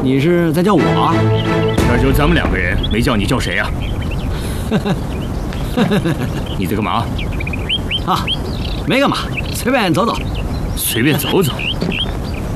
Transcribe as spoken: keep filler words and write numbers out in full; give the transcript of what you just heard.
你是在叫我？ 这就咱们两个人，没叫你叫谁呀？你在干嘛？ 啊，没干嘛，随便走走。 随便走走。